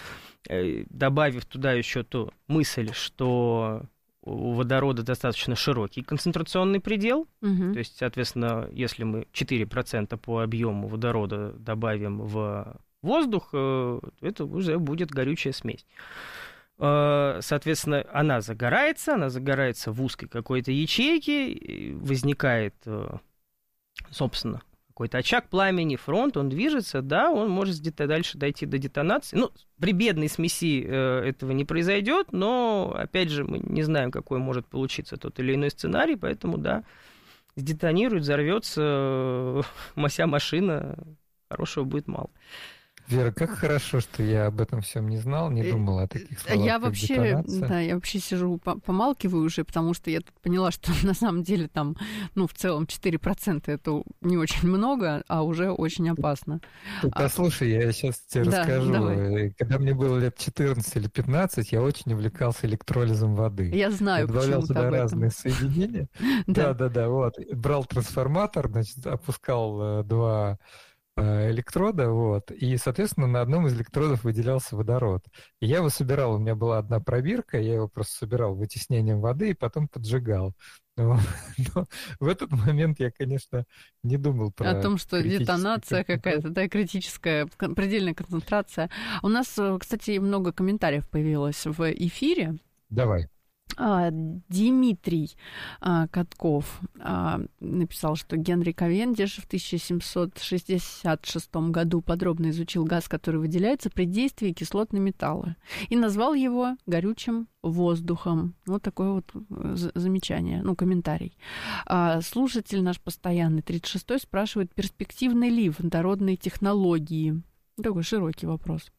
добавив туда еще ту мысль, что у водорода достаточно широкий концентрационный предел. Угу. То есть, соответственно, если мы четыре процента по объему водорода добавим в воздух, это уже будет горючая смесь. Соответственно, она загорается, она загорается в узкой какой-то ячейке, возникает, собственно, какой-то очаг пламени, фронт, он движется, да, он может где-то дальше дойти до детонации. Ну, при бедной смеси э, этого не произойдет, но, опять же, мы не знаем, какой может получиться тот или иной сценарий, поэтому, да, сдетонирует, взорвется, э, вся машина, хорошего будет мало. Вера, как хорошо, что я об этом всем не знал, не думал о таких словах, я как вообще, детонация. да, я вообще сижу, помалкиваю уже, потому что я тут поняла, что на самом деле там, ну, в целом четыре процента это не очень много, а уже очень опасно. Так, а, слушай, я сейчас тебе да, расскажу. Давай. Когда мне было лет четырнадцать или пятнадцать, я очень увлекался электролизом воды. Я знаю, я добавлял туда об этом. разные соединения. Да-да-да, вот. Брал трансформатор, значит, опускал два электрода, вот, и, соответственно, на одном из электродов выделялся водород. И я его собирал, у меня была одна пробирка, я его просто собирал вытеснением воды и потом поджигал. Но, но в этот момент я, конечно, не думал про... О том, что детонация какая-то, да, критическая, предельная концентрация. У нас, кстати, много комментариев появилось в эфире. Давай. Дмитрий Катков написал, что Генри Кавендиш в тысяча семьсот шестьдесят шестом году подробно изучил газ, который выделяется при действии кислотной металла, и назвал его горючим воздухом. Вот такое вот замечание, ну, комментарий. Слушатель наш постоянный, тридцать шестой, спрашивает, перспективны ли водородные технологии? Такой широкий вопрос.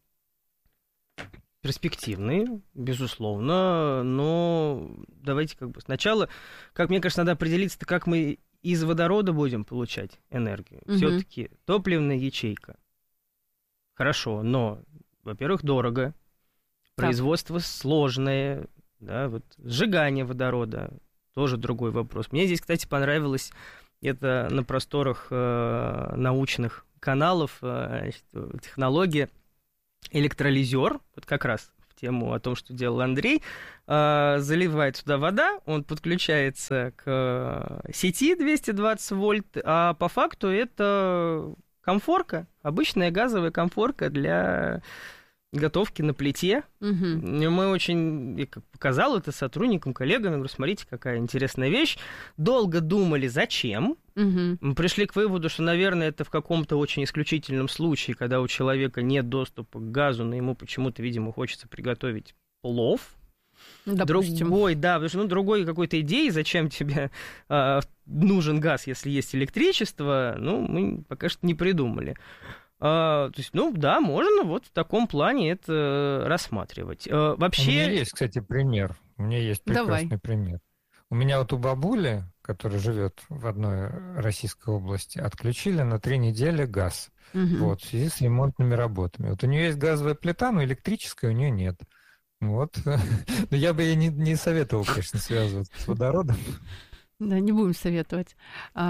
Перспективные, безусловно, но давайте как бы сначала, как мне кажется, надо определиться, как мы из водорода будем получать энергию. Угу. Все-таки топливная ячейка. Хорошо, но, во-первых, дорого, так. Производство сложное, да, вот, сжигание водорода тоже другой вопрос. Мне здесь, кстати, понравилось это на просторах э, научных каналов э, технология. Электролизер, вот как раз в тему о том, что делал Андрей, э, заливает туда вода, он подключается к сети двести двадцать вольт, а по факту это конфорка, обычная газовая конфорка для готовки на плите. Угу. Мы очень, я как показал это сотрудникам, коллегам, я говорю, смотрите, какая интересная вещь. Долго думали, зачем. Угу. Мы пришли к выводу, что, наверное, это в каком-то очень исключительном случае, когда у человека нет доступа к газу, но ему почему-то, видимо, хочется приготовить плов. Допустим. Другой, да, потому что ну, другой какой-то идеи, зачем тебе э, нужен газ, если есть электричество, ну, мы пока что не придумали. Uh, то есть, ну, да, можно вот в таком плане это рассматривать. Uh, вообще... У меня есть, кстати, пример. У меня есть прекрасный Давай. пример. У меня вот у бабули, которая живет в одной российской области, отключили на три недели газ. Угу. Вот, в связи с ремонтными работами. Вот у нее есть газовая плита, но электрическая у нее нет. Вот. Но я бы ей не, не советовал, конечно, связываться с водородом. Да, не будем советовать. А,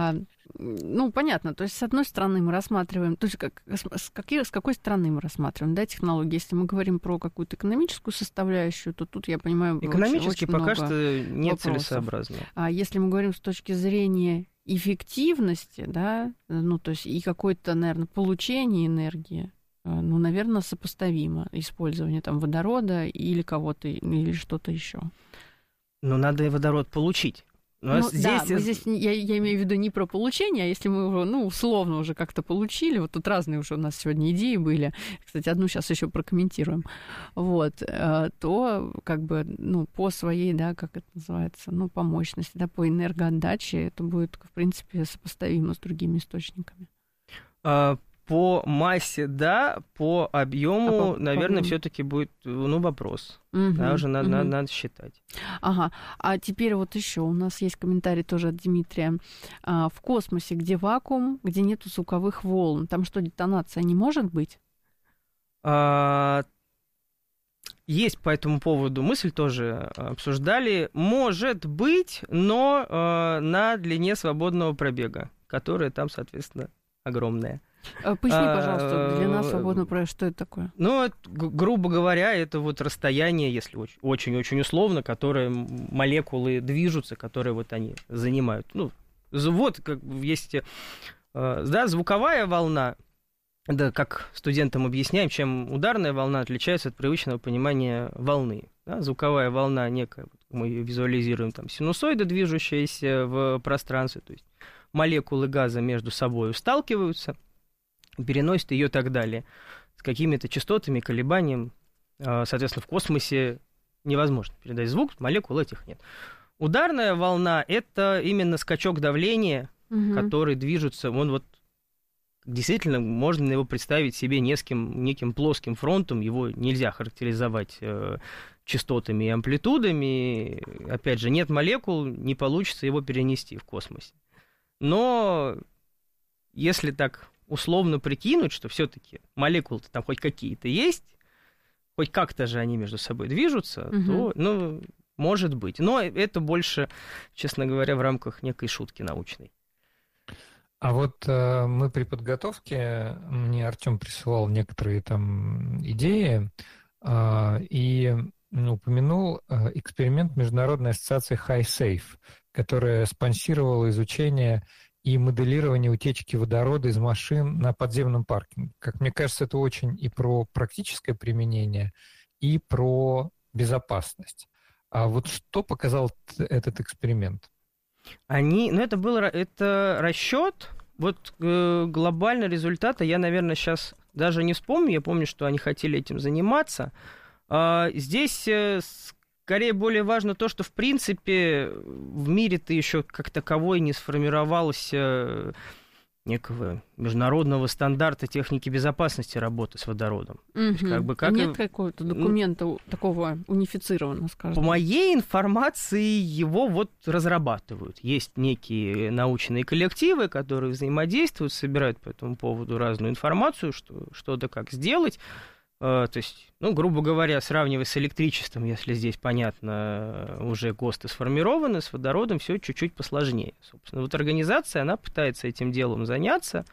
Ну, понятно. То есть, с одной стороны, мы рассматриваем... То есть, как, с, какие, с какой стороны мы рассматриваем, да, технологии? Если мы говорим про какую-то экономическую составляющую, то тут, я понимаю, экономически очень, очень пока много что не вопросов. целесообразно. А если мы говорим с точки зрения эффективности, да, ну, то есть и какое-то, наверное, получение энергии, ну, наверное, сопоставимо использование там водорода или кого-то, или что-то еще. Но надо и водород получить. Ну, здесь... Да, мы здесь, я, я имею в виду не про получение, а если мы его, ну, условно уже как-то получили, вот тут разные уже у нас сегодня идеи были, кстати, одну сейчас еще прокомментируем, вот, то как бы, ну, по своей, да, как это называется, ну, по мощности, да, по энергоотдаче это будет, в принципе, сопоставимо с другими источниками. А, по массе, да, по объему, а по, наверное, по... все-таки будет, ну, вопрос. Угу, да, уже надо, угу. надо, надо считать. Ага. А теперь вот еще у нас есть комментарий тоже от Дмитрия. А, в космосе, где вакуум, где нету звуковых волн, там что, детонация не может быть? А... Есть по этому поводу мысль, тоже обсуждали. Может быть, но э, на длине свободного пробега, которая там, соответственно, огромная. Поясни, пожалуйста, длина свободного пробега, что это такое? Ну, грубо говоря, это вот расстояние, если очень-очень условно, которое молекулы движутся, которые вот они занимают. Ну, вот как есть, да, звуковая волна, да, как студентам объясняем, чем ударная волна отличается от привычного понимания волны. Да, звуковая волна некая, мы ее визуализируем, там, синусоида, движущаяся в пространстве, то есть молекулы газа между собой сталкиваются, переносит ее и так далее. С какими-то частотами, колебанием. Соответственно, в космосе невозможно передать звук, молекул этих нет. Ударная волна — это именно скачок давления, угу. который движется, он вот действительно, можно его представить себе неким, неким плоским фронтом, его нельзя характеризовать э, частотами и амплитудами. Опять же, нет молекул, не получится его перенести в космосе. Но если так условно прикинуть, что все-таки молекулы-то там хоть какие-то есть, хоть как-то же они между собой движутся, угу. то, ну, может быть. Но это больше, честно говоря, в рамках некой шутки научной. А вот э, мы при подготовке, мне Артём присылал некоторые там идеи э, и ну, упомянул э, эксперимент Международной ассоциации HiSafe, которая спонсировала изучение и моделирование утечки водорода из машин на подземном паркинге. Как мне кажется, это очень и про практическое применение, и про безопасность. А вот что показал этот эксперимент? Они, ну это был это расчет, вот э, глобально результата я, наверное, сейчас даже не вспомню, я помню, что они хотели этим заниматься. А, здесь э, скорее более важно то, что в принципе в мире-то еще как таковой не сформировалось э, некого международного стандарта техники безопасности работы с водородом. Угу. То есть, как бы, как нет и... какого-то документа ну, такого унифицированного, скажем. По моей информации, его вот разрабатывают. Есть некие научные коллективы, которые взаимодействуют, собирают по этому поводу разную информацию, что, что да как сделать. То есть, ну, грубо говоря, сравнивая с электричеством, если здесь, понятно, уже ГОСТы сформированы, с водородом все чуть-чуть посложнее. Собственно, вот организация, она пытается этим делом заняться.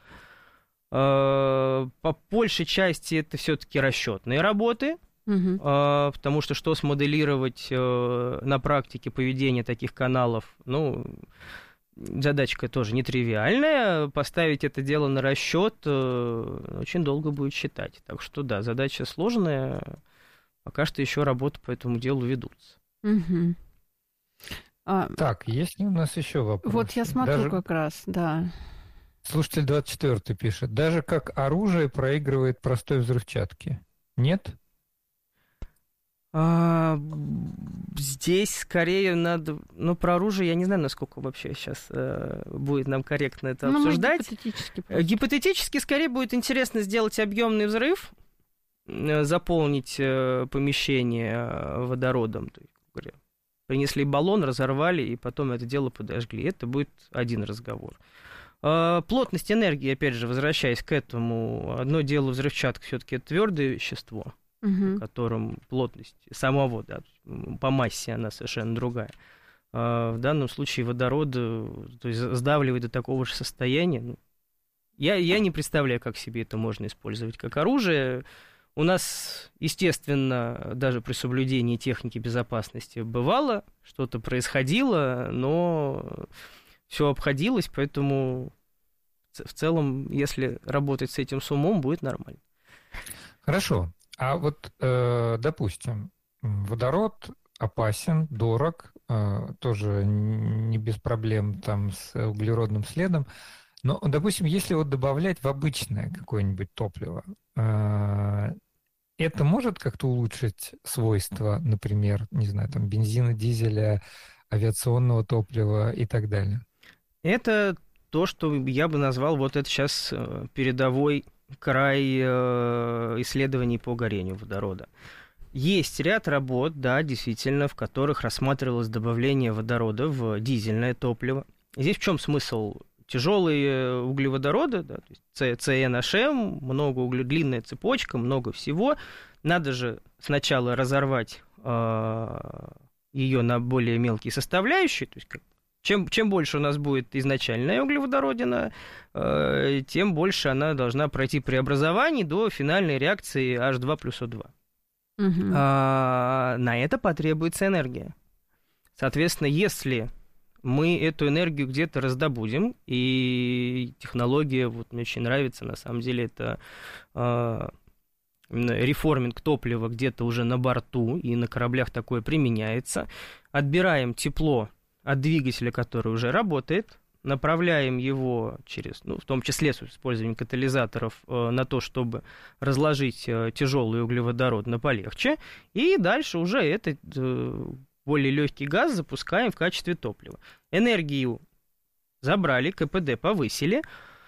По большей части это все-таки расчетные работы, угу. потому что что смоделировать на практике поведение таких каналов, ну... Задачка тоже нетривиальная. Поставить это дело на расчет э, очень долго будет считать. Так что да, задача сложная. Пока что еще работы по этому делу ведутся. Угу. А, так, есть ли у нас еще вопрос? Вот я смотрю Даже... как раз, да. Слушатель двадцать четвёртый пишет. Даже как оружие проигрывает простой взрывчатке. Нет? А, здесь скорее надо... Ну, про оружие я не знаю, насколько вообще сейчас э, будет нам корректно это ну, обсуждать. Гипотетически, гипотетически скорее будет интересно сделать объемный взрыв, э, заполнить э, помещение э, водородом. То есть, говоря, принесли баллон, разорвали, и потом это дело подожгли. Это будет один разговор. Э, плотность энергии, опять же, возвращаясь к этому, одно дело взрывчатка, все-таки это твердое вещество, угу. в котором плотность самого, да, по массе она совершенно другая. в данном случае водород, то есть сдавливает до такого же состояния. Я, я не представляю, как себе это можно использовать как оружие. У нас, естественно, даже при соблюдении техники безопасности бывало, что-то происходило, но все обходилось, поэтому в целом, если работать с этим с умом, будет нормально. Хорошо. А вот, э, допустим, водород опасен, дорог, э, тоже не без проблем там с углеродным следом. Но, допустим, если вот добавлять в обычное какое-нибудь топливо, э, это может как-то улучшить свойства, например, не знаю, там бензина, дизеля, авиационного топлива и так далее? Это то, что я бы назвал вот это сейчас передовой край исследований по горению водорода. Есть ряд работ, да, действительно, в которых рассматривалось добавление водорода в дизельное топливо. Здесь в чем смысл? Тяжелые углеводороды, да, то есть си эн эйч эм, много угле, длинная цепочка, много всего. Надо же сначала разорвать э, ее на более мелкие составляющие. То есть, как, чем, чем больше у нас будет изначальная углеводородина, э, тем больше она должна пройти преобразование до финальной реакции эйч два плюс о два. Угу. А, на это потребуется энергия. Соответственно, если мы эту энергию где-то раздобудем, и технология, вот мне очень нравится, на самом деле, это э, реформинг топлива где-то уже на борту, и на кораблях такое применяется. Отбираем тепло от двигателя, который уже работает, направляем его через, ну, в том числе с использованием катализаторов, э, на то, чтобы разложить э, тяжелый углеводород на полегче, и дальше уже это... Э, более легкий газ запускаем в качестве топлива. Энергию забрали, ка пэ дэ повысили,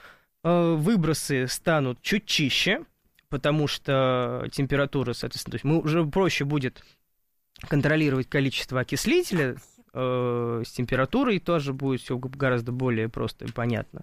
выбросы станут чуть чище, потому что температура, соответственно, то есть мы уже проще будет контролировать количество окислителя, с температурой тоже будет все гораздо более просто и понятно.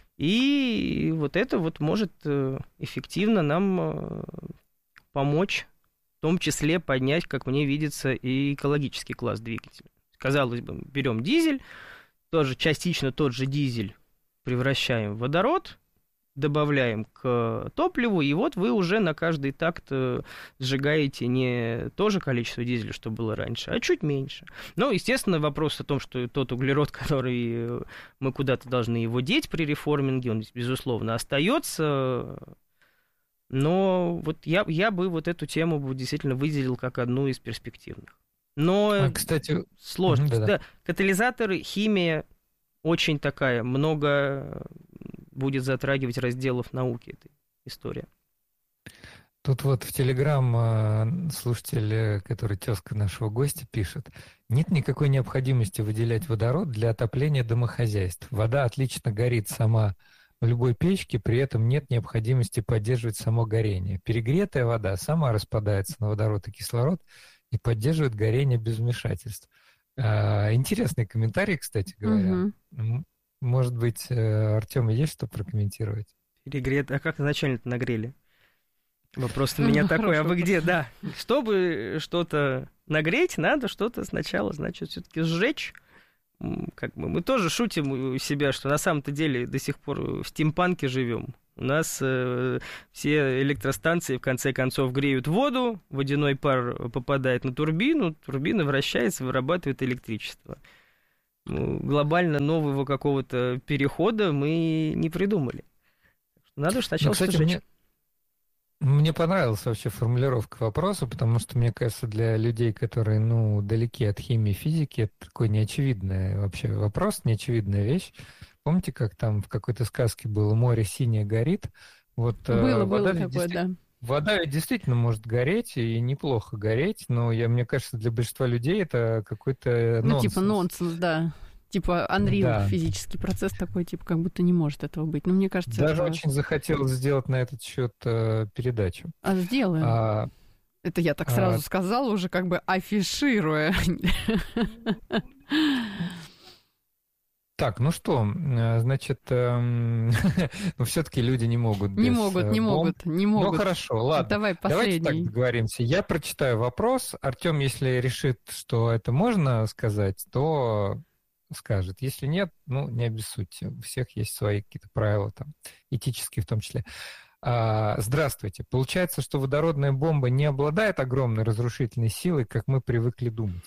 И вот это вот может эффективно нам помочь, в том числе поднять, как мне видится, и экологический класс двигателя. Казалось бы, берем дизель, тоже частично тот же дизель превращаем в водород, добавляем к топливу, и вот вы уже на каждый такт сжигаете не то же количество дизеля, что было раньше, а чуть меньше. Но, естественно, вопрос о том, что тот углерод, который мы куда-то должны его деть при реформинге, он, безусловно, остается. Но вот я, я бы вот эту тему бы действительно выделил как одну из перспективных. Но, а, кстати, сложность. Mm-hmm, да, да. Катализаторы, химия очень такая, много будет затрагивать разделов науки этой истории. Тут вот в Телеграм слушатель, который тезка нашего гостя, пишет: нет никакой необходимости выделять водород для отопления домохозяйств. Вода отлично горит сама в любой печке, при этом нет необходимости поддерживать само горение. Перегретая вода сама распадается на водород и кислород и поддерживает горение без вмешательств. А, интересный комментарий, кстати говоря. Угу. Может быть, Артём, есть что прокомментировать? Перегрет... А как изначально-то нагрели? Вопрос у меня такой, а вы где? Да. Чтобы что-то нагреть, надо что-то сначала, значит, все-таки сжечь. Как бы мы тоже шутим у себя, что на самом-то деле до сих пор в стимпанке живем. У нас э, все электростанции в конце концов греют воду, водяной пар попадает на турбину, турбина вращается, вырабатывает электричество. Ну, глобально нового какого-то перехода мы не придумали. Надо же сначала что-то сжечь. Мне понравилась вообще формулировка вопроса, потому что, мне кажется, для людей, которые, ну, далеки от химии и физики, это такой неочевидный вообще вопрос, неочевидная вещь. Помните, как там в какой-то сказке было «Море синее горит»? Вот, было, вода было такое, да. Вода действительно может гореть, и неплохо гореть, но, я, мне кажется, для большинства людей это какой-то ну, нонсенс. Ну, типа нонсенс, да. Типа Unreal, да. Физический процесс такой, типа, как будто не может этого быть. Но мне кажется, даже это... очень захотелось сделать на этот счет э, передачу. А сделаем. А, это я так сразу а... сказала, уже как бы афишируя. Так, ну что, значит, эм, ну все-таки люди не могут без Не могут, не бомб. могут, не могут. Ну хорошо, ладно. Давай Давайте последний. так договоримся. Я прочитаю вопрос. Артем, если решит, что это можно сказать, то скажет. Если нет, ну не обессудьте. У всех есть свои какие-то правила, там, этические в том числе. А, здравствуйте. Получается, что водородная бомба не обладает огромной разрушительной силой, как мы привыкли думать?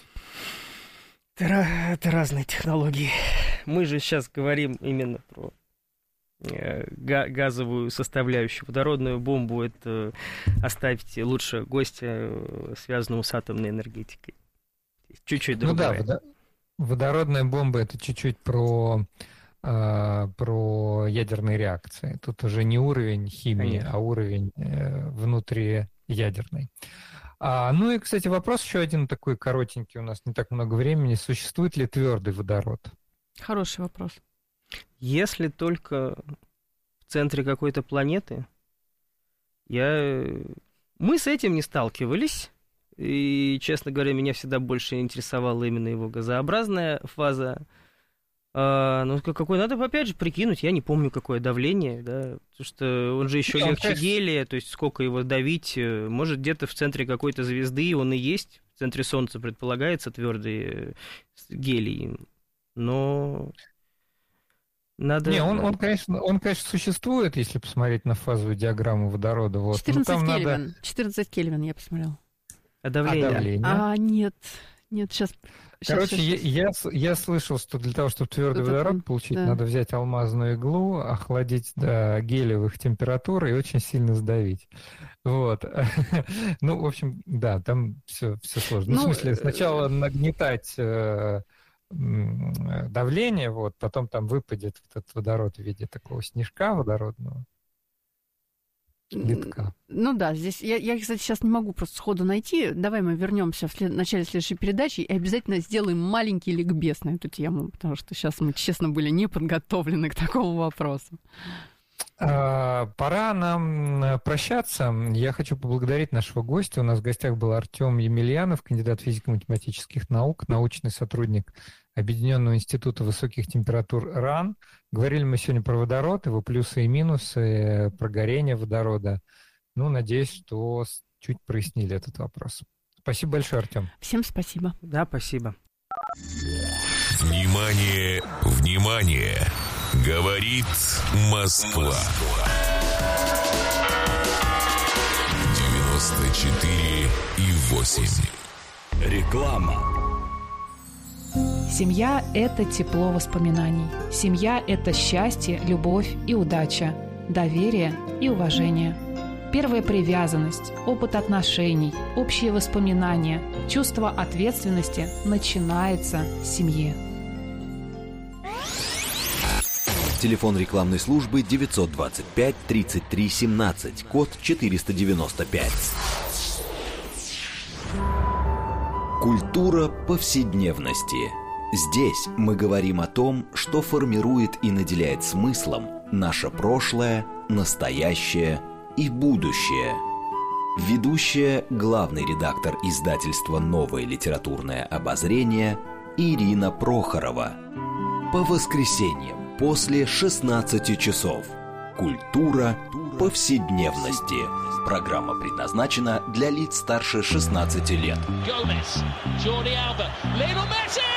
Это, это разные технологии. Мы же сейчас говорим именно про э, газовую составляющую. Водородную бомбу — это оставьте лучше гостя, связанного с атомной энергетикой. Чуть-чуть другая. Ну да, водородная бомба — это чуть-чуть про, э, про ядерные реакции. Тут уже не уровень химии, Конечно. а уровень э, внутриядерный. А, ну и, кстати, вопрос еще один такой коротенький, у нас не так много времени. Существует ли твердый водород? Хороший вопрос. Если только в центре какой-то планеты, я... мы с этим не сталкивались. И, честно говоря, меня всегда больше интересовала именно его газообразная фаза. А, ну, какой надо, опять же, прикинуть. Я не помню, какое давление, да, потому что он же еще ну, легче конечно. гелия, то есть сколько его давить. Может, где-то в центре какой-то звезды он и есть. В центре Солнца предполагается твердый гелий. Но надо... Не, он, он, конечно, он, конечно, существует, если посмотреть на фазовую диаграмму водорода. Вот. четырнадцать там Кельвин. Надо... четырнадцать Кельвин я посмотрела. А давление? А, давление? А, нет. Нет, сейчас... Короче, сейчас, сейчас. Я, я, я слышал, что для того, чтобы твердый Что-то водород там, получить, да. надо взять алмазную иглу, охладить до гелиевых температур и очень сильно сдавить. Вот. Ну, в общем, да, там все, все сложно. Ну, в смысле, сначала нагнетать э, давление, вот, потом там выпадет этот водород в виде такого снежка водородного. Литка. Ну да, здесь я, я, кстати, сейчас не могу просто сходу найти. Давай мы вернемся в след... начале следующей передачи и обязательно сделаем маленький ликбез на эту тему, потому что сейчас мы, честно, были не подготовлены к такому вопросу. А, пора нам прощаться. Я хочу поблагодарить нашего гостя. У нас в гостях был Артем Емельянов, кандидат физико-математических наук, научный сотрудник Объединенного института высоких температур РАН. Говорили мы сегодня про водород, его плюсы и минусы, про горение водорода. Ну, надеюсь, что чуть прояснили этот вопрос. Спасибо большое, Артем. Всем спасибо. Да, спасибо. Внимание, внимание! Говорит Москва. девяносто четыре и восемь. Реклама. Семья – это тепло воспоминаний. Семья – это счастье, любовь и удача, доверие и уважение. Первая привязанность, опыт отношений, общие воспоминания, чувство ответственности начинается в семье. Телефон рекламной службы девятьсот двадцать пять тридцать три семнадцать, код четыреста девяносто пять. Культура повседневности. Здесь мы говорим о том, что формирует и наделяет смыслом наше прошлое, настоящее и будущее. Ведущая, главный редактор издательства «Новое литературное обозрение» Ирина Прохорова. По воскресеньям после шестнадцати часов. Культура повседневности. Программа предназначена для лиц старше шестнадцати лет. Gomez, Jordi Alba, Lionel Messi!